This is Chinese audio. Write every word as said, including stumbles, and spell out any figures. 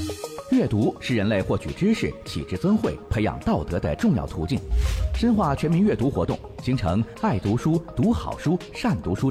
阅读是人类获取知识、启智增慧、培养道德的重要途径。深化全民阅读活动，形成爱读书、读好书、善读书